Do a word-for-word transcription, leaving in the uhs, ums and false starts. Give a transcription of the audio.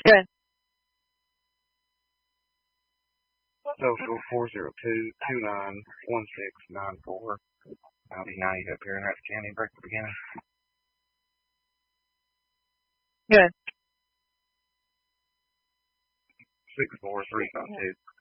Good. Social four zero two two nine one six nine four. ninety up here in Ratcliffe County. Break the beginning. Good. Six four three five two.